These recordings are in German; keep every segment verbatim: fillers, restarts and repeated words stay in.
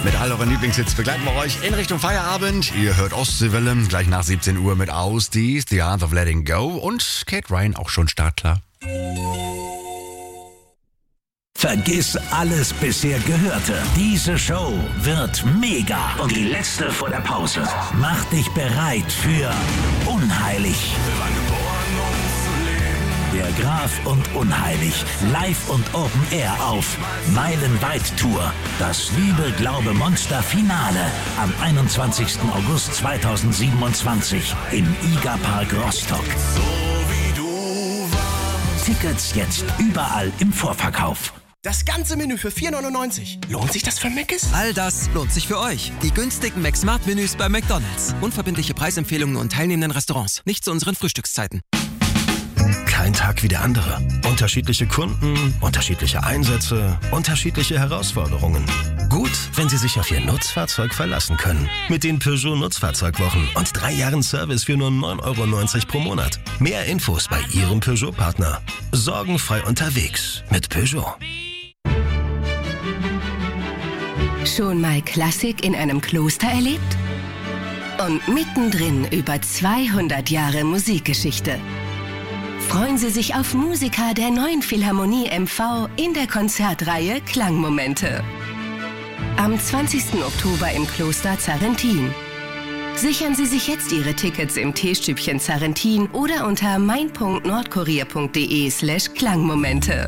Mit all euren Lieblingshits begleiten wir euch in Richtung Feierabend. Ihr hört Ostseewelle, gleich nach siebzehn Uhr mit Ausdies, The Art of Letting Go und Kate Ryan auch schon startklar. Vergiss alles bisher Gehörte. Diese Show wird mega. Und die letzte vor der Pause. Mach dich bereit für Unheilig. Der Graf und Unheilig. Live und Open Air auf Meilenweit Tour. Das Liebe, Glaube, Monster Finale am einundzwanzigsten August zweitausendsiebenundzwanzig im IGA Park Rostock. Tickets jetzt überall im Vorverkauf. Das ganze Menü für vier neunundneunzig. Lohnt sich das für Mc's? All das lohnt sich für euch. Die günstigen McSmart-Menüs bei McDonald's. Unverbindliche Preisempfehlungen und teilnehmenden Restaurants. Nicht zu unseren Frühstückszeiten. Kein Tag wie der andere. Unterschiedliche Kunden, unterschiedliche Einsätze, unterschiedliche Herausforderungen. Gut, wenn Sie sich auf Ihr Nutzfahrzeug verlassen können. Mit den Peugeot Nutzfahrzeugwochen und drei Jahren Service für nur neun Euro neunzig pro Monat. Mehr Infos bei Ihrem Peugeot-Partner. Sorgenfrei unterwegs mit Peugeot. Schon mal Klassik in einem Kloster erlebt? Und mittendrin über zweihundert Jahre Musikgeschichte. Freuen Sie sich auf Musiker der neuen Philharmonie M V in der Konzertreihe Klangmomente. Am zwanzigsten Oktober im Kloster Zarrentin. Sichern Sie sich jetzt Ihre Tickets im Teestübchen Zarrentin oder unter mein punkt nordkorea punkt de slash Klangmomente.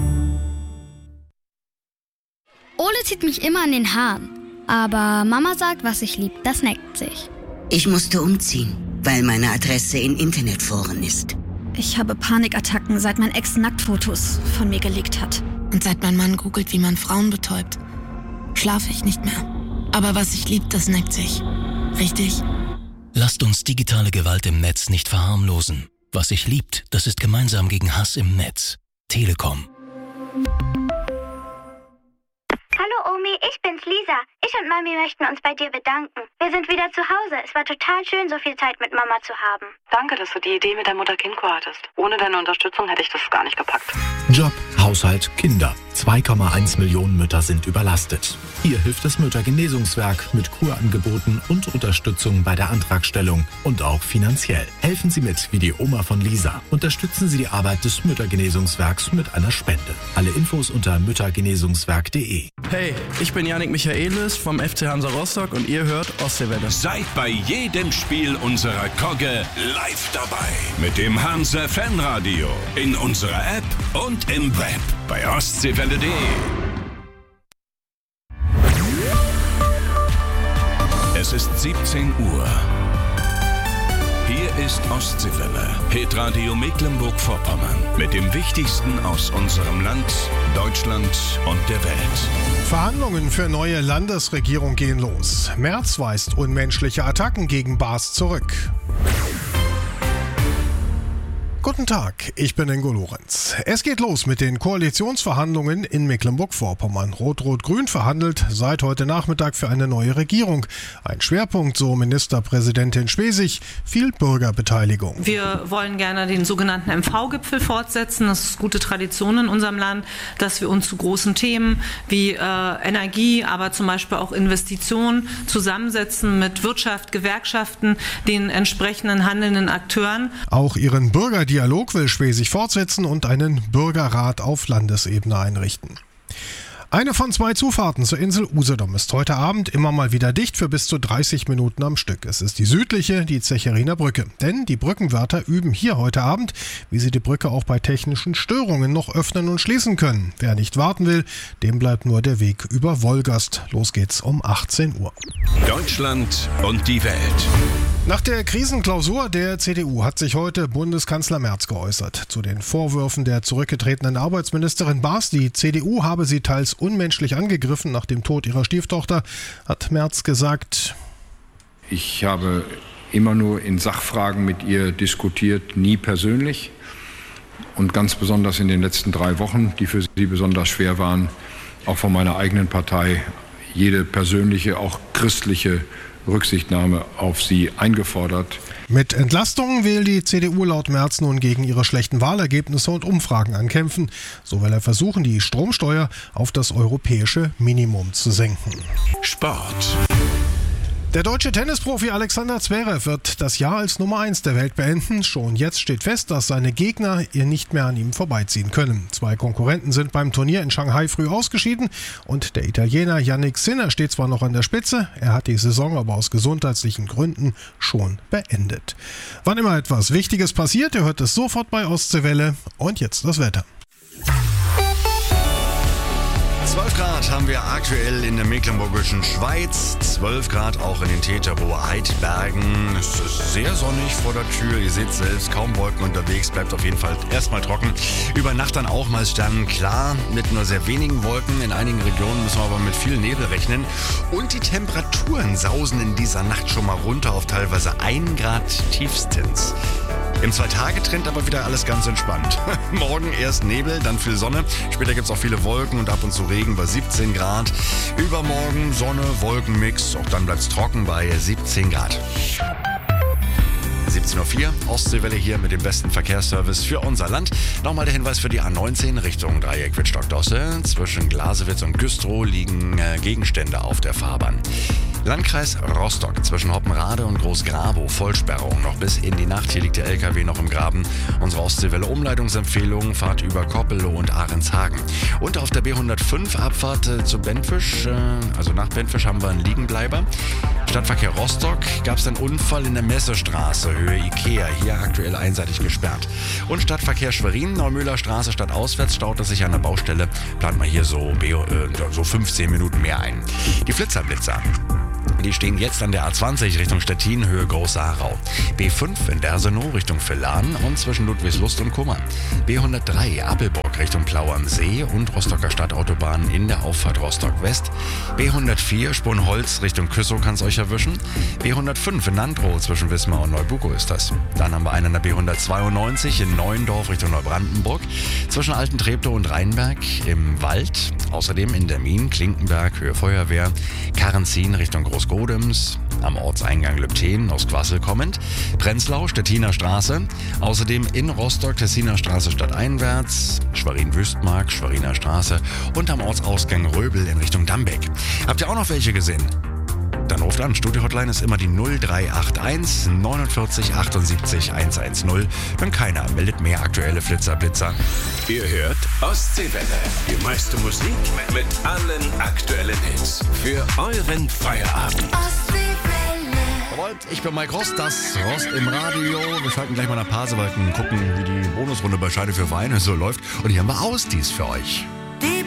Ole zieht mich immer an den Haaren. Aber Mama sagt, was ich lieb, das neckt sich. Ich musste umziehen, weil meine Adresse in Internetforen ist. Ich habe Panikattacken, seit mein Ex Nacktfotos von mir geleakt hat. Und seit mein Mann googelt, wie man Frauen betäubt, schlafe ich nicht mehr. Aber was ich lieb, das neckt sich. Richtig? Lasst uns digitale Gewalt im Netz nicht verharmlosen. Was sich liebt, das ist gemeinsam gegen Hass im Netz. Telekom. Hallo Omi, ich bin's Lisa. Ich und Mami möchten uns bei dir bedanken. Wir sind wieder zu Hause. Es war total schön, so viel Zeit mit Mama zu haben. Danke, dass du die Idee mit der Mutter-Kind-Kur hattest. Ohne deine Unterstützung hätte ich das gar nicht gepackt. Job, Haushalt, Kinder. zwei Komma eins Millionen Mütter sind überlastet. Hier hilft das Müttergenesungswerk mit Kurangeboten und Unterstützung bei der Antragstellung und auch finanziell. Helfen Sie mit, wie die Oma von Lisa. Unterstützen Sie die Arbeit des Müttergenesungswerks mit einer Spende. Alle Infos unter müttergenesungswerk punkt de. Hey, ich bin Yannick Michaelis vom F C Hansa Rostock und ihr hört Ostseewelle. Seid bei jedem Spiel unserer Kogge live dabei. Mit dem Hansa Fanradio, in unserer App und im Web bei ostseewelle punkt de. Es ist siebzehn Uhr. Hier ist Ostseewelle, Hitradio Mecklenburg-Vorpommern mit dem Wichtigsten aus unserem Land, Deutschland und der Welt. Verhandlungen für neue Landesregierung gehen los. Merz weist unmenschliche Attacken gegen Baas zurück. Guten Tag, ich bin Ingo Lorenz. Es geht los mit den Koalitionsverhandlungen in Mecklenburg-Vorpommern. Rot-Rot-Grün verhandelt seit heute Nachmittag für eine neue Regierung. Ein Schwerpunkt, so Ministerpräsidentin Schwesig, viel Bürgerbeteiligung. Wir wollen gerne den sogenannten M V-Gipfel fortsetzen. Das ist gute Tradition in unserem Land, dass wir uns zu großen Themen wie äh, Energie, aber zum Beispiel auch Investitionen zusammensetzen mit Wirtschaft, Gewerkschaften, den entsprechenden handelnden Akteuren. Auch ihren Bürger Dialog will Schwesig fortsetzen und einen Bürgerrat auf Landesebene einrichten. Eine von zwei Zufahrten zur Insel Usedom ist heute Abend immer mal wieder dicht für bis zu dreißig Minuten am Stück. Es ist die südliche, die Zecheriner Brücke. Denn die Brückenwärter üben hier heute Abend, wie sie die Brücke auch bei technischen Störungen noch öffnen und schließen können. Wer nicht warten will, dem bleibt nur der Weg über Wolgast. Los geht's um achtzehn Uhr. Deutschland und die Welt. Nach der Krisenklausur der C D U hat sich heute Bundeskanzler Merz geäußert. Zu den Vorwürfen der zurückgetretenen Arbeitsministerin Baas, die C D U habe sie teils unmenschlich angegriffen nach dem Tod ihrer Stieftochter, hat Merz gesagt: Ich habe immer nur in Sachfragen mit ihr diskutiert, nie persönlich. Und ganz besonders in den letzten drei Wochen, die für sie besonders schwer waren, auch von meiner eigenen Partei jede persönliche, auch christliche Rücksichtnahme auf sie eingefordert. Mit Entlastungen will die C D U laut Merz nun gegen ihre schlechten Wahlergebnisse und Umfragen ankämpfen. So will er versuchen, die Stromsteuer auf das europäische Minimum zu senken. Sport. Der deutsche Tennisprofi Alexander Zverev wird das Jahr als Nummer eins der Welt beenden. Schon jetzt steht fest, dass seine Gegner ihr nicht mehr an ihm vorbeiziehen können. Zwei Konkurrenten sind beim Turnier in Shanghai früh ausgeschieden und der Italiener Jannik Sinner steht zwar noch an der Spitze, er hat die Saison aber aus gesundheitlichen Gründen schon beendet. Wann immer etwas Wichtiges passiert, ihr hört es sofort bei Ostseewelle. Und jetzt das Wetter. zwölf Grad haben wir aktuell in der mecklenburgischen Schweiz, zwölf Grad auch in den Teterower Heidbergen. Es ist sehr sonnig vor der Tür, ihr seht selbst, kaum Wolken unterwegs, bleibt auf jeden Fall erstmal trocken. Über Nacht dann auch mal sternenklar, mit nur sehr wenigen Wolken. In einigen Regionen müssen wir aber mit viel Nebel rechnen. Und die Temperaturen sausen in dieser Nacht schon mal runter auf teilweise ein Grad tiefstens. Im Zwei-Tage-Trend aber wieder alles ganz entspannt. Morgen erst Nebel, dann viel Sonne. Später gibt es auch viele Wolken und ab und zu Regen bei siebzehn Grad. Übermorgen Sonne, Wolkenmix. Auch dann bleibt es trocken bei siebzehn Grad. siebzehn Uhr vier, Ostseewelle hier mit dem besten Verkehrsservice für unser Land. Nochmal der Hinweis für die A neunzehn Richtung Dreieck Wittstock-Dosse. Zwischen Glasewitz und Güstrow liegen äh, Gegenstände auf der Fahrbahn. Landkreis Rostock, zwischen Hoppenrade und Großgrabow, Vollsperrung noch bis in die Nacht. Hier liegt der L K W noch im Graben. Unsere Ostseewelle Umleitungsempfehlung, Fahrt über Koppelow und Ahrenshagen. Und auf der B hundertfünf Abfahrt äh, zu Benfisch, äh, also nach Benfisch haben wir einen Liegenbleiber. Stadtverkehr Rostock, gab es einen Unfall in der Messestraße, Höhe Ikea, hier aktuell einseitig gesperrt. Und Stadtverkehr Schwerin, Neumühler Straße stadtauswärts, staut es sich an der Baustelle, plant man hier so, äh, so fünfzehn Minuten mehr ein. Die Flitzerblitzer. Die stehen jetzt an der A zwanzig Richtung Stettin, Höhe Groß-Aarau. B fünf in Dersenow Richtung Villan und zwischen Ludwigslust und Kummer. B hundertdrei Appelburg Richtung Plau am See und Rostocker Stadtautobahn in der Auffahrt Rostock-West. B hundertvier Sponholz Richtung Küssow kann es euch erwischen. B hundertfünf in Nandrow zwischen Wismar und Neubuko ist das. Dann haben wir einen an der B hundertzweiundneunzig in Neuendorf Richtung Neubrandenburg. Zwischen Alten-Treptow und Rheinberg im Wald. Außerdem in Dermin, Klinkenberg, Höhe Feuerwehr. Karrenzin Richtung Großgodems, am Ortseingang Lübten aus Quassel kommend, Prenzlau, Stettiner Straße, außerdem in Rostock, Tessiner Straße stadteinwärts, Schwerin-Wüstmark, Schweriner Straße und am Ortsausgang Röbel in Richtung Dambeck. Habt ihr auch noch welche gesehen? Dann ruft an. Studio-Hotline ist immer die null drei acht eins neunundvierzig achtundsiebzig hundertzehn. Wenn keiner meldet mehr aktuelle Flitzer-Blitzer. Ihr hört Ostseewelle. Die meiste Musik mit allen aktuellen Hits. Für euren Feierabend. Jawohl, ich bin Mike Rost, das Rost im Radio. Wir schalten gleich mal nach Pasewalken, gucken, wie die Bonusrunde bei Scheide für Weine so läuft. Und hier haben wir Ausdies für euch.